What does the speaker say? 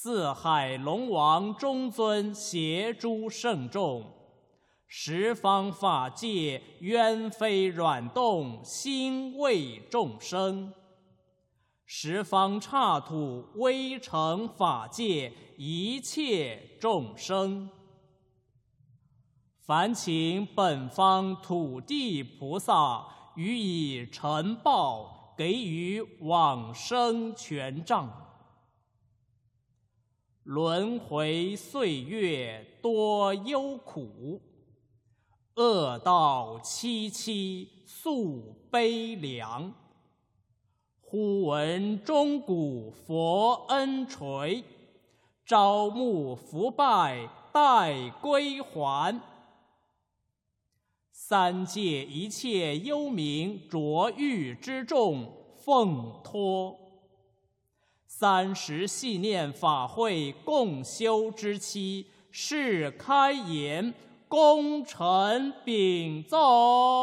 四海龙王中尊协诸圣众，十方法界冤非软动，心为众生。十方刹土微成法界，一切众生。烦请本方土地菩萨予以承报，给予往生权杖。轮回岁月多忧苦，恶道凄凄诉悲凉。忽闻钟鼓佛恩垂，朝暮伏拜待归还。三界一切幽冥浊狱之众奉托，三十系念法会共修之期，是开言，功臣禀奏。